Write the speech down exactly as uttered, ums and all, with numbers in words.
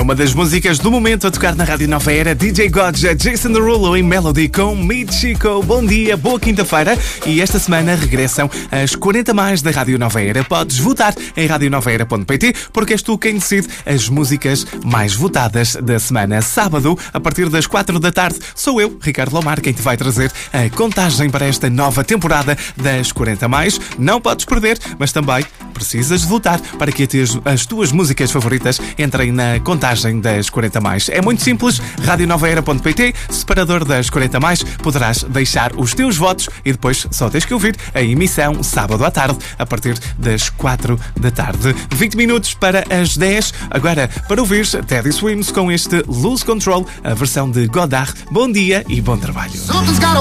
Uma das músicas do momento a tocar na Rádio Nova Era, D J Godja, Jason Derulo em Melody com Michiko. Bom dia, boa quinta-feira e esta semana regressam as quarenta mais da Rádio Nova Era. Podes votar em rádio nova era ponto pt porque és tu quem decide as músicas mais votadas da semana. Sábado, a partir das quatro da tarde, sou eu, Ricardo Lomar, quem te vai trazer a contagem para esta nova temporada das quarenta mais. Não podes perder, mas também precisas de votar para que as tuas músicas favoritas entrem na contagem das quarenta mais. É muito simples, rádio nova era ponto pt, separador das quarenta mais, poderás deixar os teus votos e depois só tens que ouvir a emissão sábado à tarde, a partir das quatro da tarde. vinte minutos para as dez, agora para ouvir Teddy Swims com este Lose Control, a versão de Godard. Bom dia e bom trabalho.